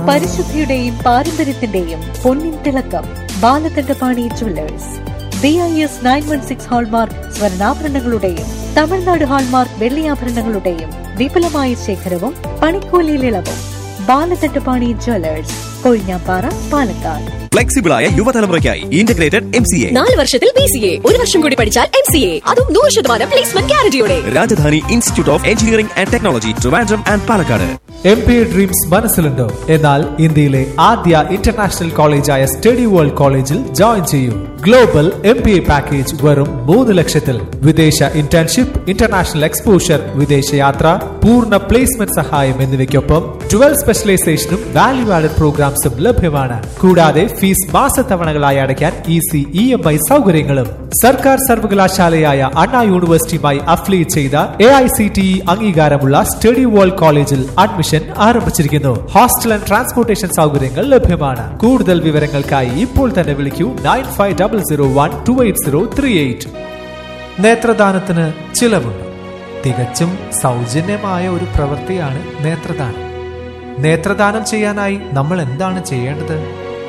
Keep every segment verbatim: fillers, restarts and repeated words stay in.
പരിശുദ്ധിയുടെയും പാരമ്പര്യത്തിന്റെയും പൊന്നിൻ തിളക്കം. Balakandapani jewellers. B I S nine one six hallmark സ്വർണ്ണാഭരണങ്ങളുടെയും Tamil Nadu hallmark വെള്ളിയാഭരണങ്ങളുടെയും വിപുലമായ ശേഖരവും പണിക്കൂലിയിൽ ഇളവും. Balakandapani jewellers, Kozhinjampara, Palakkad. ഫ്ലെക്സിബിളായ യുവതലമുറയ്ക്കായി integrated M C A. നാല് വർഷത്തിൽ ബി സി എ, ഒരു വർഷം കൂടി പഠിച്ചാൽ എം സി എ, അതും നൂറ് ശതമാനം placement ഗ്യാരണ്ടിയോടെ. Rajdhani institute of engineering and technology, Trivandrum and Palakkad. M P A dreams മനസ്സിലുണ്ടോ? എന്നാൽ ഇന്ത്യയിലെ ആദ്യ ഇന്റർനാഷണൽ കോളേജായ സ്റ്റഡി വേൾഡ് കോളേജിൽ ജോയിൻ ചെയ്യൂ. Global M P A package വെറും മൂന്ന് ലക്ഷത്തിൽ. വിദേശ ഇന്റേൺഷിപ്പ്, ഇന്റർനാഷണൽ എക്സ്പോഷർ, വിദേശയാത്ര, പൂർണ്ണ പ്ലേസ്മെന്റ് സഹായം എന്നിവയ്ക്കൊപ്പം ട്വൽവ് സ്പെഷ്യലൈസേഷനും വാല്യൂ ആഡഡ് പ്രോഗ്രാംസും ലഭ്യമാണ്. കൂടാതെ ഫീസ് മാസത്തവണകളായി അടയ്ക്കാൻ ഈസി ഇ എം ഐ സൗകര്യങ്ങളും. സർക്കാർ സർവകലാശാലയായ അണ്ണാ യൂണിവേഴ്സിറ്റിയുമായി അഫിലിയേറ്റ് ചെയ്ത A I C T E അംഗീകാരമുള്ള സ്റ്റഡി വേൾഡ് കോളേജിൽ അഡ്മിഷൻ ആരംഭിച്ചിരിക്കുന്നു. ഹോസ്റ്റൽ ആൻഡ് ട്രാൻസ്പോർട്ടേഷൻ സൗകര്യങ്ങൾ ലഭ്യമാണ്. കൂടുതൽ വിവരങ്ങൾക്കായി ഇപ്പോൾ തന്നെ വിളിക്കൂ nine five double zero one two eight zero three eight. നേത്രദാനത്തിന് ചിലവുണ്ട്. തികച്ചും സൗജന്യമായ ഒരു പ്രവൃത്തിയാണ് നേത്രദാനം. നേത്രദാനം ചെയ്യാനായി നമ്മൾ എന്താണ് ചെയ്യേണ്ടത്?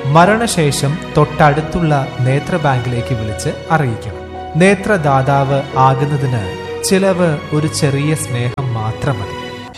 മരണശേഷം തൊട്ടടുത്തുള്ള നേത്ര ബാങ്കിലേക്ക് വിളിച്ച് അറിയിക്കണം. നേത്രദാതാവ് ആകുന്നതിന് ചിലവ് ഒരു ചെറിയ സ്നേഹം മാത്രം മതി.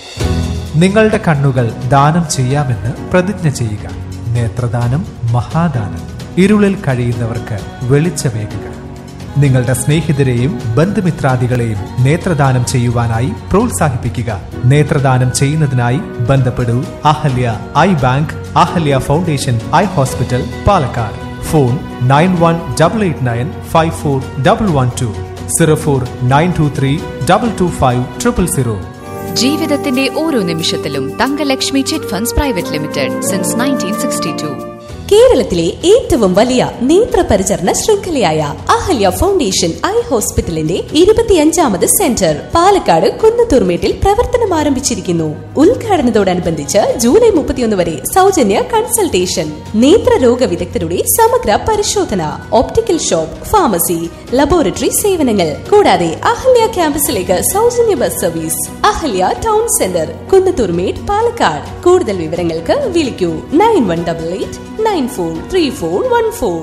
നിങ്ങളുടെ കണ്ണുകൾ ദാനം ചെയ്യാമെന്ന് പ്രതിജ്ഞ ചെയ്യുക. നേത്രദാനം മഹാദാനം. ഇരുളിൽ കഴിയുന്നവർക്ക് വെളിച്ചമേകുക. നിങ്ങളുടെ സ്നേഹിതരെയും ബന്ധുമിത്രാദികളെയും നേത്രദാനം ചെയ്യുവാനായി പ്രോത്സാഹിപ്പിക്കുക. നേത്രദാനം ചെയ്യുന്നതിനായി ബന്ധപ്പെടൂ Ahalya I bank, Ahalya foundation eye hospital, Palakkad. Phone nine one double eight nine five four double one two, zero four nine to three double two five triple zero. ജീവിതത്തിന്റെ ഓരോ നിമിഷത്തിലും Thankalakshmi chit funds private limited since nineteen sixty to. കേരളത്തിലെ ഏറ്റവും വലിയ നേത്രപരിചരണ ശൃംഖലയായ Ahalya foundation eye ഹോസ്പിറ്റലിന്റെ ഇരുപത്തിയഞ്ചാമത് centre Palakkad കുന്നത്തൂർമേട്ടിൽ പ്രവർത്തനം ആരംഭിച്ചിരിക്കുന്നു. ഉദ്ഘാടനത്തോടനുബന്ധിച്ച് July മുപ്പത്തിയൊന്ന് വരെ സൗജന്യ കൺസൾട്ടേഷൻ, നേത്രരോഗ വിദഗ്ധരുടെ സമഗ്ര പരിശോധന, ഓപ്റ്റിക്കൽ ഷോപ്പ്, ഫാർമസി, ലബോറട്ടറി സേവനങ്ങൾ. കൂടാതെ അഹല്യ ക്യാമ്പസിലേക്ക് സൗജന്യ bus service. Ahalya town centre, Kunnathurmedu, Palakkad. കൂടുതൽ വിവരങ്ങൾക്ക് വിളിക്കൂ nine one double eight nine four three four one four.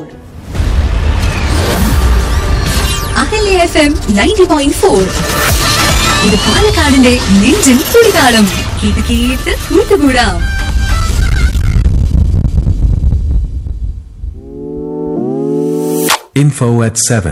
Ahalya F M ninety point four. ഇത് പാലക്കാടിന്റെ നെഞ്ചിൻ തുടിതാളം. കേട്ട് കേട്ട് കൂട്ടുകൂടാം. Info at seven.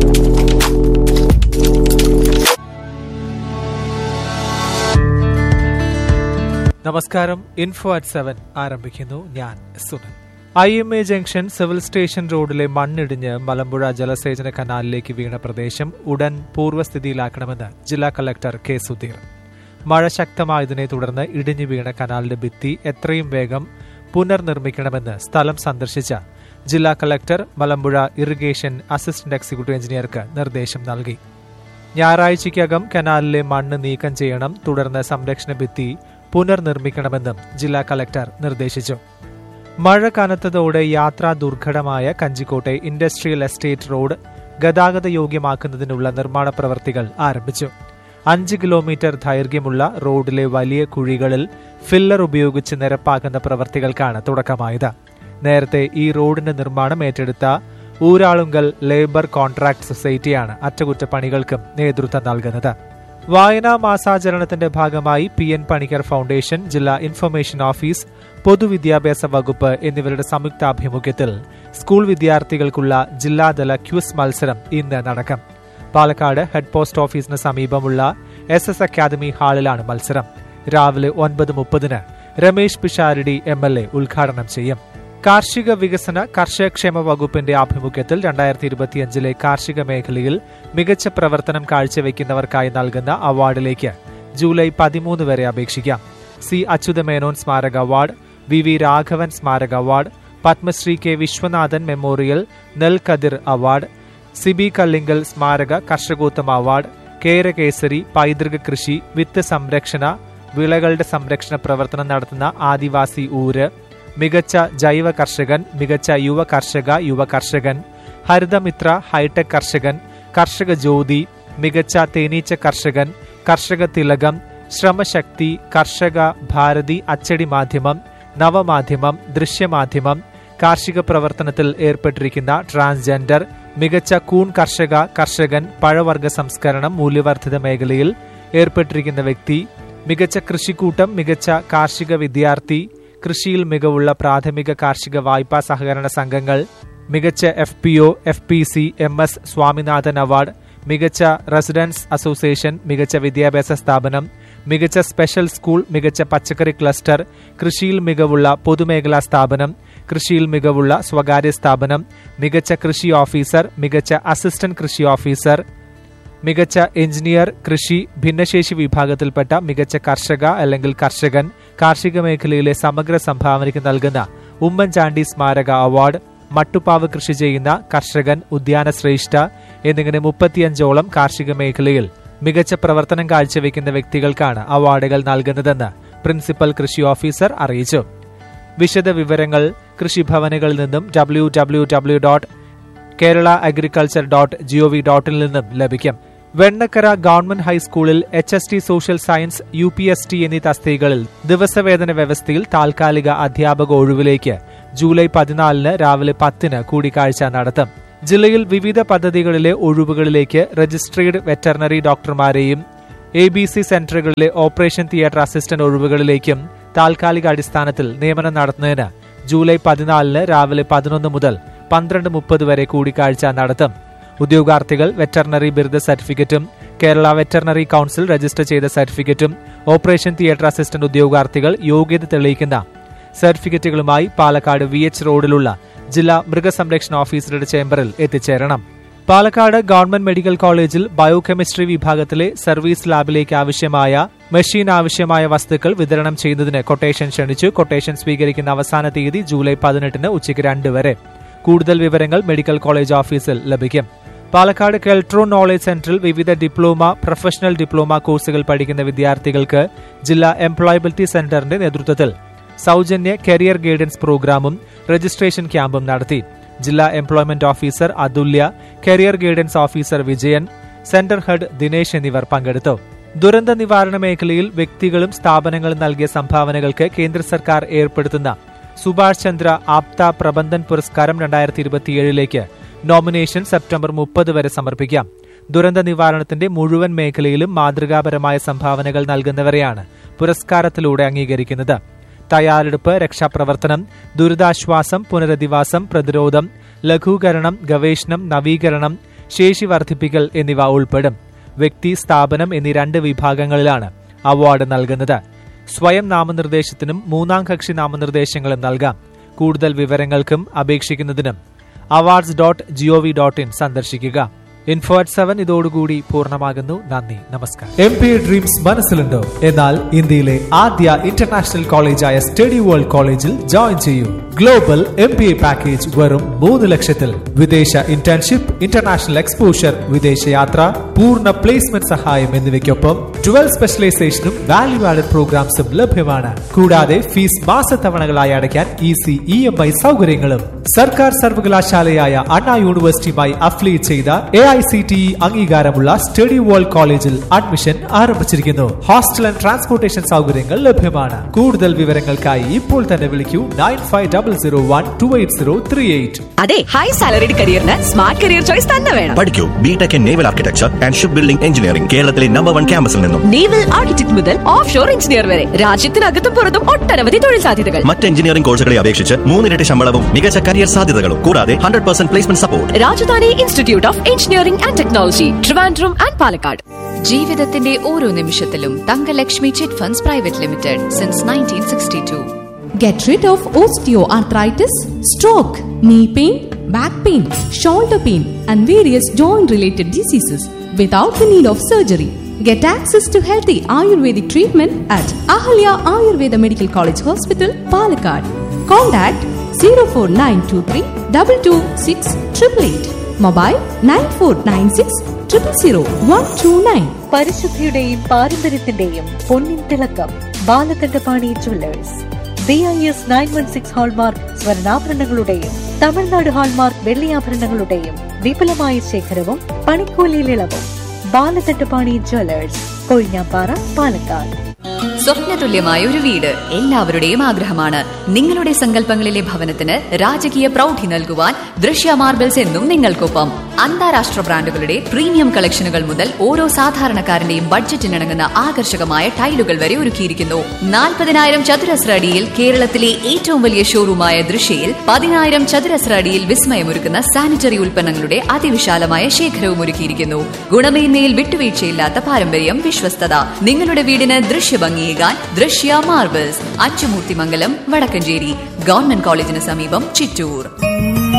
നമസ്കാരം. ഇൻഫോ അറ്റ് സെവൻ ആരംഭിക്കുന്നു. ഞാൻ Sunil. I M A junction civil station റോഡിലെ മണ്ണിടിഞ്ഞ് മലമ്പുഴ ജലസേചന കനാലിലേക്ക് വീണ പ്രദേശം ഉടൻ പൂർവ്വസ്ഥിതിയിലാക്കണമെന്ന് ജില്ലാ കളക്ടർ കെ സുധീർ. മഴ ശക്തമായതിനെ തുടർന്ന് ഇടിഞ്ഞു വീണ കനാലിന്റെ ഭിത്തി എത്രയും വേഗം പുനർനിർമ്മിക്കണമെന്ന് സ്ഥലം സന്ദർശിച്ച ജില്ലാ collector Malampuzha irrigation assistant executive എഞ്ചിനീയർക്ക് നിർദ്ദേശം നൽകി. ഞായറാഴ്ചയ്ക്കകം കനാലിലെ മണ്ണ് നീക്കം ചെയ്യണം. തുടർന്ന് സംരക്ഷണ ഭിത്തി പുനർനിർമ്മിക്കണമെന്നും ജില്ലാ കളക്ടർ നിർദ്ദേശിച്ചു. മഴ കനത്തതോടെ യാത്രാ ദുർഘടമായ കഞ്ചിക്കോട്ടെ ഇൻഡസ്ട്രിയൽ എസ്റ്റേറ്റ് റോഡ് ഗതാഗത യോഗ്യമാക്കുന്നതിനുള്ള നിർമ്മാണ പ്രവൃത്തികൾ ആരംഭിച്ചു. അഞ്ച് കിലോമീറ്റർ ദൈർഘ്യമുള്ള റോഡിലെ വലിയ കുഴികളിൽ ഫില്ലർ ഉപയോഗിച്ച് നിരപ്പാക്കുന്ന പ്രവൃത്തികൾക്കാണ് തുടക്കമായത്. നേരത്തെ ഈ റോഡിന്റെ നിർമ്മാണം ഏറ്റെടുത്ത ഊരാളുങ്കൽ ലേബർ കോൺട്രാക്ട് സൊസൈറ്റിയാണ് അറ്റകുറ്റപ്പണികൾക്കും നേതൃത്വം നൽകുന്നത്. വായനാ മാസാചരണത്തിന്റെ ഭാഗമായി പി എൻ പണിക്കർ ഫൗണ്ടേഷൻ, ജില്ലാ ഇൻഫർമേഷൻ ഓഫീസ്, പൊതുവിദ്യാഭ്യാസ വകുപ്പ് എന്നിവരുടെ സംയുക്താഭിമുഖ്യത്തിൽ സ്കൂൾ വിദ്യാർത്ഥികൾക്കുള്ള ജില്ലാതല ക്വിസ് മത്സരം ഇന്ന് നടക്കും. പാലക്കാട് ഹെഡ് പോസ്റ്റ് ഓഫീസിന് സമീപമുള്ള എസ് എസ് അക്കാദമി ഹാളിലാണ് മത്സരം. രാവിലെ ഒൻപത് മുപ്പതിന് Ramesh Pisharody M L A ഉദ്ഘാടനം ചെയ്യും. കാർഷിക വികസന കർഷകക്ഷേമ വകുപ്പിന്റെ ആഭിമുഖ്യത്തിൽ രണ്ടായിരത്തി ഇരുപത്തിയഞ്ചിലെ കാർഷിക മേഖലയിൽ മികച്ച പ്രവർത്തനം കാഴ്ചവെക്കുന്നവർക്കായി നൽകുന്ന അവാർഡിലേക്ക് ജൂലൈ പതിമൂന്ന് വരെ അപേക്ഷിക്കാം. സി അച്യുതമേനോൻ സ്മാരക അവാർഡ്, വി വി രാഘവൻ സ്മാരക award, Padmashri K Viswanathan memorial നെൽകതിർ award, Sibi Kallingal സ്മാരക കർഷകോത്തമ അവാർഡ്, കേരകേസരി, പൈതൃക കൃഷി, വിത്ത് സംരക്ഷണ, വിളകളുടെ സംരക്ഷണ പ്രവർത്തനം നടത്തുന്ന ആദിവാസി ഊര്, മികച്ച ജൈവ കർഷകൻ, മികച്ച യുവ കർഷക യുവ കർഷകൻ, ഹരിതമിത്ര ഹൈടെക് കർഷകൻ, കർഷക ജ്യോതി, മികച്ച തേനീച്ച കർഷകൻ, കർഷക തിലകം, ശ്രമശക്തി, കർഷക ഭാരതി അച്ചടി മാധ്യമം, നവമാധ്യമം, ദൃശ്യമാധ്യമം, കാർഷിക പ്രവർത്തനത്തിൽ ഏർപ്പെട്ടിരിക്കുന്ന ട്രാൻസ്ജെൻഡർ, മികച്ച കൂൺ കർഷക, കർഷകൻ, പഴവർഗ സംസ്കരണം, മൂല്യവർദ്ധിത മേഖലയിൽ ഏർപ്പെട്ടിരിക്കുന്ന വ്യക്തി, മികച്ച കൃഷിക്കൂട്ടം, മികച്ച കാർഷിക വിദ്യാർത്ഥി, കൃഷിയിൽ മികവുള്ള പ്രാഥമിക കാർഷിക വായ്പാ സഹകരണ സംഘങ്ങൾ, മികച്ച F P O, F P C, M S Swaminathan award, മികച്ച റെസിഡൻസ് അസോസിയേഷൻ, മികച്ച വിദ്യാഭ്യാസ സ്ഥാപനം, മികച്ച സ്പെഷ്യൽ സ്കൂൾ, മികച്ച പച്ചക്കറി ക്ലസ്റ്റർ, കൃഷിയിൽ മികവുള്ള പൊതുമേഖലാ സ്ഥാപനം, കൃഷിയിൽ മികവുള്ള സ്വകാര്യ സ്ഥാപനം, മികച്ച കൃഷി ഓഫീസർ, മികച്ച അസിസ്റ്റന്റ് കൃഷി ഓഫീസർ, മികച്ച എഞ്ചിനീയർ, കൃഷി ഭിന്നശേഷി വിഭാഗത്തിൽപ്പെട്ട മികച്ച കർഷക അല്ലെങ്കിൽ കർഷകൻ, കാർഷിക മേഖലയിലെ സമഗ്ര സംഭാവനയ്ക്ക് നൽകുന്ന ഉമ്മൻചാണ്ടി സ്മാരക അവാർഡ്, മട്ടുപ്പാവ് കൃഷി ചെയ്യുന്ന കർഷകൻ, ഉദ്യാന ശ്രേഷ്ഠ എന്നിങ്ങനെ മുപ്പത്തിയഞ്ചോളം കാർഷിക മേഖലയിൽ മികച്ച പ്രവർത്തനം കാഴ്ചവെക്കുന്ന വ്യക്തികൾക്കാണ് അവാർഡുകൾ നൽകുന്നതെന്ന് പ്രിൻസിപ്പൽ കൃഷി ഓഫീസർ അറിയിച്ചു. വിശദ വിവരങ്ങൾ കൃഷിഭവനുകളിൽ നിന്നും W W W dot Kerala agriculture dot G O V ഡോട്ടിൽ നിന്നും ലഭിക്കും. വെണ്ണക്കര ഗവൺമെന്റ് ഹൈസ്കൂളിൽ H S T social science, U P S T എന്നീ തസ്തികകളിൽ ദിവസവേതന വ്യവസ്ഥയിൽ താൽക്കാലിക അധ്യാപക ഒഴിവിലേക്ക് ജൂലൈ പതിനാലിന് രാവിലെ പത്തിന് കൂടിക്കാഴ്ച നടത്തും. ജില്ലയിൽ വിവിധ പദ്ധതികളിലെ ഒഴിവുകളിലേക്ക് registered veterinary ഡോക്ടർമാരെയും A B C സെന്ററുകളിലെ operation theatre assistant ഒഴിവുകളിലേക്കും താൽക്കാലിക അടിസ്ഥാനത്തിൽ നിയമനം നടത്തുന്നതിന് ജൂലൈ പതിനാലിന് രാവിലെ പതിനൊന്ന് മുതൽ പന്ത്രണ്ട് മുപ്പത് വരെ കൂടിക്കാഴ്ച നടത്തും. ഉദ്യോഗാർത്ഥികൾ വെറ്ററിനറി ബിരുദ സർട്ടിഫിക്കറ്റും കേരള വെറ്ററിനറി കൌൺസിൽ രജിസ്റ്റർ ചെയ്ത സർട്ടിഫിക്കറ്റും ഓപ്പറേഷൻ തിയേറ്റർ അസിസ്റ്റന്റ് ഉദ്യോഗാർത്ഥികൾ യോഗ്യത തെളിയിക്കുന്ന സർട്ടിഫിക്കറ്റുകളുമായി പാലക്കാട് വി എച്ച് റോഡിലുള്ള ജില്ലാ മൃഗസംരക്ഷണ ഓഫീസറുടെ ചേംബറിൽ എത്തിച്ചേരണം. പാലക്കാട് ഗവൺമെന്റ് മെഡിക്കൽ കോളേജിൽ ബയോകെമിസ്ട്രി വിഭാഗത്തിലെ സർവീസ് ലാബിലേക്ക് ആവശ്യമായ മെഷീൻ ആവശ്യമായ വസ്തുക്കൾ വിതരണം ചെയ്യുന്നതിന് കൊട്ടേഷൻ ക്ഷണിച്ചു. കൊട്ടേഷൻ സ്വീകരിക്കുന്ന അവസാന തീയതി ജൂലൈ പതിനെട്ടിന് ഉച്ചയ്ക്ക് രണ്ട് വരെ. കൂടുതൽ വിവരങ്ങൾ മെഡിക്കൽ കോളേജ് ഓഫീസിൽ ലഭിക്കും. പാലക്കാട് കെൽട്രോ നോളജ് സെന്ററിൽ വിവിധ ഡിപ്ലോമ, പ്രൊഫഷണൽ ഡിപ്ലോമ കോഴ്സുകൾ പഠിക്കുന്ന വിദ്യാർത്ഥികൾക്ക് ജില്ലാ എംപ്ലോയബിലിറ്റി സെന്ററിന്റെ നേതൃത്വത്തിൽ സൗജന്യ കരിയർ ഗൈഡൻസ് പ്രോഗ്രാമും രജിസ്ട്രേഷൻ ക്യാമ്പും നടത്തി. ജില്ലാ എംപ്ലോയ്മെന്റ് ഓഫീസർ അതുല്യ, career guidance officer Vijayan, centre head Dinesh എന്നിവർ പങ്കെടുത്തു. ദുരന്ത നിവാരണ മേഖലയിൽ വ്യക്തികളും സ്ഥാപനങ്ങളും നൽകിയ സംഭാവനകൾക്ക് കേന്ദ്ര സർക്കാർ ഏർപ്പെടുത്തുന്ന സുഭാഷ് ചന്ദ്ര ആപ്ത പ്രബന്ധൻ പുരസ്കാരം രണ്ടായിരത്തി ഇരുപത്തിയേഴിലേക്ക് നോമിനേഷൻ സെപ്റ്റംബർ മുപ്പത് വരെ സമർപ്പിക്കാം. ദുരന്ത നിവാരണത്തിന്റെ മുഴുവൻ മേഖലയിലും മാതൃകാപരമായ സംഭാവനകൾ നൽകുന്നവരെയാണ് പുരസ്കാരത്തിലൂടെ അംഗീകരിക്കുന്നത്. തയ്യാറെടുപ്പ്, രക്ഷാപ്രവർത്തനം, ദുരിതാശ്വാസം, പുനരധിവാസം, പ്രതിരോധം, ലഘൂകരണം, ഗവേഷണം, നവീകരണം, ശേഷി വർദ്ധിപ്പിക്കൽ എന്നിവ ഉൾപ്പെടും. വ്യക്തി, സ്ഥാപനം എന്നീ രണ്ട് വിഭാഗങ്ങളിലാണ് അവാർഡ് നൽകുന്നത്. സ്വയം നാമനിർദ്ദേശത്തിനും മൂന്നാം കക്ഷി നാമനിർദ്ദേശങ്ങളും നൽകാം. കൂടുതൽ വിവരങ്ങൾക്കും അപേക്ഷിക്കുന്നതിനും awards dot G O V dot in സന്ദർശിക്കുക. ഇൻഫോ അറ്റ് സെവൻ ഇതോടുകൂടി പൂർണ്ണമാകുന്നു. നന്ദി, നമസ്കാരം. M P A dreams മനസ്സിലുണ്ടോ? എന്നാൽ ഇന്ത്യയിലെ ആദ്യ ഇന്റർനാഷണൽ കോളേജായ സ്റ്റഡി വേൾഡ് കോളേജിൽ ജോയിൻ ചെയ്യൂ. Global M P A package വെറും മൂന്ന് ലക്ഷത്തിൽ. വിദേശ ഇന്റേൺഷിപ്പ്, ഇന്റർനാഷണൽ എക്സ്പോഷർ, വിദേശയാത്ര, പൂർണ്ണ പ്ലേസ്മെന്റ് സഹായം എന്നിവയ്ക്കൊപ്പം ട്വൽവ് സ്പെഷ്യലൈസേഷനും വാല്യൂ ആഡഡ് പ്രോഗ്രാംസും ലഭ്യമാണ്. കൂടാതെ ഫീസ് മാസത്തവണകളായി അടയ്ക്കാൻ ഈസി ഇ എം ഐ സൗകര്യങ്ങളും. സർക്കാർ സർവകലാശാലയായ അണ്ണാ യൂണിവേഴ്സിറ്റിയുമായി അഫിലിയേറ്റ് ചെയ്ത A I C T E അംഗീകാരമുള്ള സ്റ്റഡി വേൾഡ് കോളേജിൽ അഡ്മിഷൻ ആരംഭിച്ചിരിക്കുന്നു. ഹോസ്റ്റൽ ആൻഡ് ട്രാൻസ്പോർട്ടേഷൻ സൗകര്യങ്ങൾ ലഭ്യമാണ്. കൂടുതൽ വിവരങ്ങൾക്കായി ഇപ്പോൾ തന്നെ വിളിക്കൂ nine five double zero one two eight zero three eight. അതെ, high salaried കരിയറിന് smart career choice തന്നെ വേണം. പഠിക്കൂ BTech in naval architecture and ship building engineering. കേരളത്തിലെ നമ്പർ വൺ ക്യാമ്പസിൽ നിന്നും നേവൽ ആർക്കിടെക്ട് മുതൽ ഓഫ് ഷോർ എഞ്ചിനീയർ വരെ രാജ്യത്തിനകത്തും പുറത്തും ഒട്ടനവധി തൊഴിൽ സാധ്യതകൾ. മറ്റ് എഞ്ചിനീയറിംഗ് കോഴ്സുകളെ അപേക്ഷിച്ച് മൂന്നിരട്ടി ശമ്പളവും മികച്ച കരിയർ സാധ്യതകളും കൂടാതെ hundred percent placement support. Rajdhani institute of engineering and technology, Trivandrum and Palakkad. ജീവിതത്തിന്റെ ഓരോ നിമിഷത്തിലും Thankalakshmi chit funds private limited since nineteen sixty to. Get rid of osteoarthritis, stroke, knee pain, back pain, shoulder pain, and various joint-related diseases without the need of surgery. Get access to healthy Ayurvedic treatment at Ahalya Ayurveda Medical College Hospital, Palakkad. Contact zero four nine two three two two six eight eight eight. Mobile nine four nine six zero zero one two nine. പരിശുദ്ധിയുടെയും പാരമ്പര്യത്തിന്റെയും പൊന്നിൻ തിളക്കം Balakandapani jewellers. B I S nine one six hallmark സ്വർണ്ണാഭരണങ്ങളുടെയും Tamil Nadu hallmark വെള്ളിയാഭരണങ്ങളുടെയും വിപുലമായ ശേഖരവും പണിക്കൂലിയിൽ ഇളവും. Balakandapani jewellers, Kozhinjampara, Palakkad. സ്വപ്നതുല്യമായ ഒരു വീട് എല്ലാവരുടെയും ആഗ്രഹമാണ്. നിങ്ങളുടെ സങ്കല്പങ്ങളിലെ ഭവനത്തിന് രാജകീയ പ്രൗഢി നൽകുവാൻ ദൃശ്യ മാർബിൾസ് എന്നും നിങ്ങൾക്കൊപ്പം. അന്താരാഷ്ട്ര ബ്രാൻഡുകളുടെ പ്രീമിയം കളക്ഷനുകൾ മുതൽ ഓരോ സാധാരണക്കാരന്റെയും ബഡ്ജറ്റിനിണങ്ങുന്ന ആകർഷകമായ ടൈലുകൾ വരെ ഒരുക്കിയിരിക്കുന്നു. നാൽപ്പതിനായിരം ചതുരശ്ര അടിയിൽ കേരളത്തിലെ ഏറ്റവും വലിയ ഷോറൂമായ ദൃശ്യയിൽ പതിനായിരം ചതുരശ്ര അടിയിൽ വിസ്മയമൊരുക്കുന്ന സാനിറ്ററി ഉൽപ്പന്നങ്ങളുടെ അതിവിശാലമായ ശേഖരവും ഒരുക്കിയിരിക്കുന്നു. ഗുണമേന്മയിൽ വിട്ടുവീഴ്ചയില്ലാത്ത പാരമ്പര്യം, വിശ്വസ്തത. നിങ്ങളുടെ വീടിന് ദൃശ്യഭംഗിയേകാൻ ദൃശ്യ മാർബിൾസ്, അച്ചുമൂർത്തിമംഗലം, വടക്കഞ്ചേരി. ഗവൺമെന്റ് കോളേജിന് സമീപം, ചിറ്റൂർ.